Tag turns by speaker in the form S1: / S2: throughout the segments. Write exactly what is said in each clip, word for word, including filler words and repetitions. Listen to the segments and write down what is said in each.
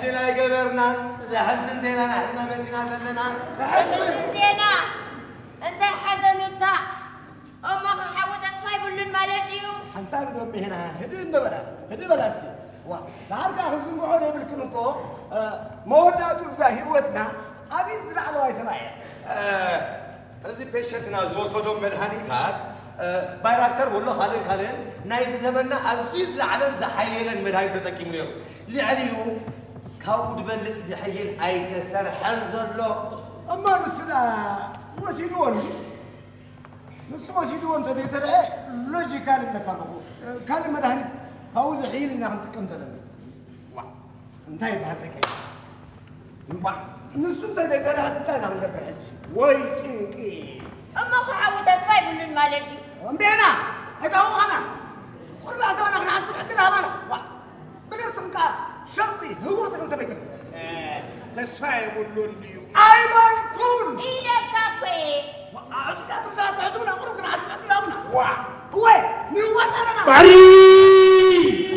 S1: عدنا قبرنا زحسن زينا نحسنا بسنا سننا
S2: زحسن زينا انت حزنوتا أما حاول تصفي بلون مالديو
S3: حنسال دوم هنا هدي نبلا هدي بلاسكي وا دارك حزن قعود بالكنتو موداتو زاهيوتنا أبي زرع له يسمعي
S1: هذه بيشتنا زو صدوم مدهانيتات بايراكتر والله خالد خالد نايز زمننا عزيز العالم زحيلن مدهانيت تتكيم له لعليو كاود بلت دحيل ايتسر حنزلو
S3: اما نسنا وسيدون نس وسيدون تدي سرع لوجيكال نكابو كان مدهانيت كاود حيلنا نتكم تلنا وا انتهي بهدك وا نسون تدي سرع ستانا من الحج وي تشيكي
S2: أما حاول تصفي بلون مالديو
S3: أمبينا هذا هو أنا كل ما أسمع أنا نحسب عندنا أمانة بقول سمكا شرطي هو تكون سبيتك
S4: تسفاي بلون ديو
S3: أي ما يكون
S2: إلى كافي
S3: أعزك لا تبصر تعزمنا أقولك نحسب عندنا أمانة وا هو نيوات أنا
S1: باري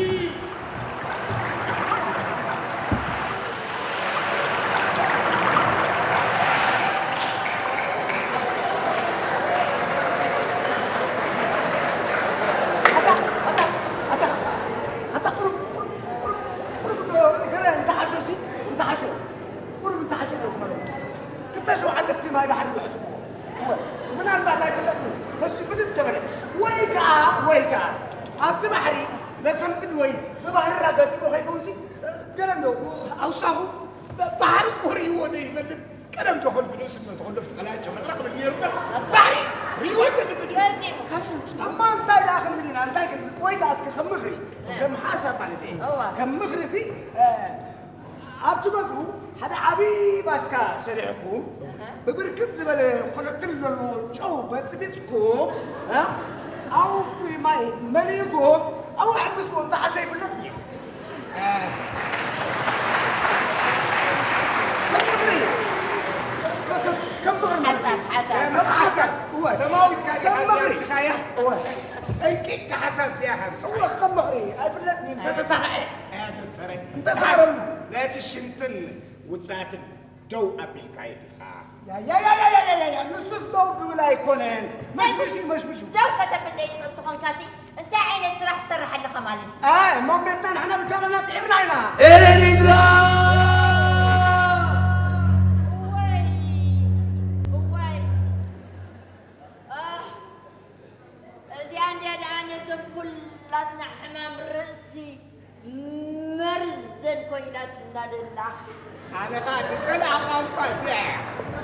S3: ما بحر بحسبوه هو من أربعة يفلتني بس بدت تبرع ويكا ويكا أبت بحري لسن بدوي لبحر الرقاتي بخي كونسي كلام ده أوصاه بحر كوري وني ملك كلام تقول فلوس ما تقول لفت على جمل رقم الميربر بحري ريوي ملك تجي أما أنت داخل منين أنت ويكا أسك خم مغري كم حاسب على ذي كم مغرسي أبت بقول هذا عبي باسكا سريعكم ببركت زبالة خلت له شو بس بيتكم ها أو في ماي مليكم أو عمسكم أنت عشان في الدنيا كم مغرب
S2: حسب حسب
S3: كم حسب هو
S4: تموت كان
S3: كم مغرب
S4: تخيل
S3: هو
S4: سيكيك حسب يا خمسة
S3: هو كم مغرب أفلتني أنت تصحى
S4: هذا ترى
S3: أنت صار
S4: لا تشنتن وتساتن جو أبي كايد
S3: يا يا يا يا يا يا نصوص دو ولا يكونين مش مش مش مش
S2: جو كتب الليل تقول كاسي انت عيني سرح سرح اللي خمالي
S3: اه مو بيتنا احنا بالكلام تعبنا هنا
S1: اريدرا
S2: وي وي اه زي عندي انا زم كلنا حمام راسي مرزن كويناتنا لله
S4: أنا قاعد أتسلع عن قاسي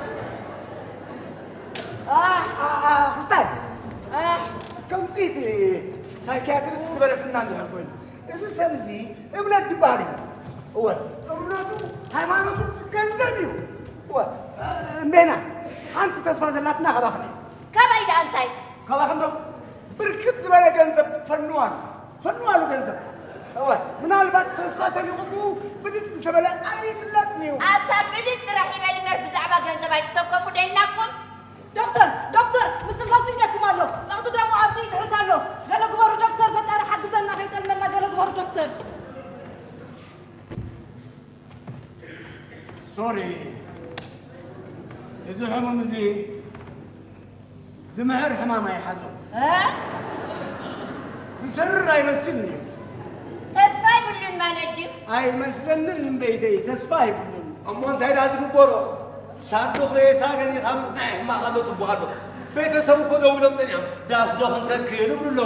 S3: اه اه اه خستاي
S2: اه
S3: كم تيتي سايكاتريست تبرت النام يقول إذا سمزي إملاك دباري هو إملاته هايمانته كنزبيو هو بينا أنت تصفى زلاتنا خباخني
S2: كم إذا أنتي
S3: خباخن رو بركت زبالة كنزب فنوان فنوان كنزب هو من البات تصفى سنقبو بدت تبلا أي فلاتني
S2: أنت بدت رحيم المر بزعبة جنزب هاي تسوقفوا دينكم
S5: دكتور دكتور مستفاسي لكم الله صعدوا درامو أصلي تحرك له قالوا كبار دكتور فترة حق سنة خيط المنا قالوا كبار دكتور
S3: سوري إذا حمام زي زمهر حمامة يحزن
S2: ها
S3: في سر يمثلني
S2: تسفاي بلون ما نجي
S3: أي مثلني من بيتي تسفاي بلون
S1: أما أنت هذا زي بورو صندوق ليه ساقني خمس نعم ما خلوا تبغى بيت سووا كده ولم تنعم داس دوخ أنت كيلو بلو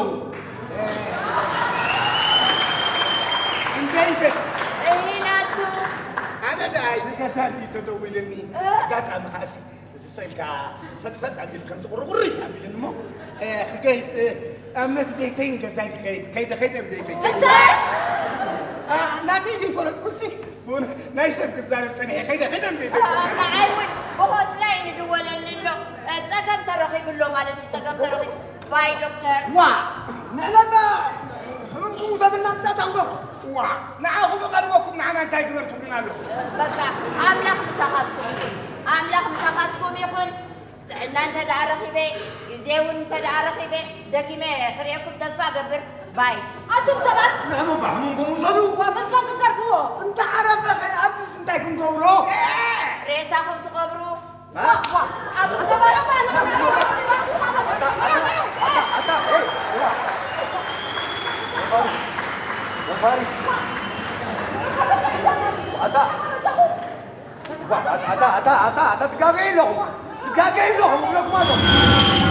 S3: من بيتك
S2: هنا تو
S4: أنا داي بكساني تدولني قاعد عم حاسي سيلكا فتفت عبد الخمس قرقري عبد النمو خجيت أمت بيتين كزاي خجيت كيدا خيدا بيتين
S2: أنت
S3: آه ناتي في فلوت كوسي
S4: بون نايسم كزالم سنة خيدا خيدا بيتين
S2: أنا عايون وهو تلاقيني دولا نلو تقام ترخي باللو مالتي تقام ترخي باي دكتور
S3: وا نعلبا هم موسى بالنفس ذات أنظر
S4: وا نعاهم قربكم معنا انتي كبرتوا لنا له
S2: بقى أملاك مساحاتكم يكون أملاك مساحاتكم يكون إن أنت تعرفي بي زيون أنت تعرفي بي دكي ما خريكم تسفى قبر باي
S5: أنتم سبت
S1: نعم بحمونكم وصلوا
S5: وبس ما تذكروا
S3: أنت عارف تقبروا
S2: ريساكم تقبروا
S1: ها؟
S5: أتبرع بأنا
S1: أتا أتا أتا إيه وفاري أتا أتا أتا أتا أتا تقاقين لهم تقاقين لهم ولك ما لهم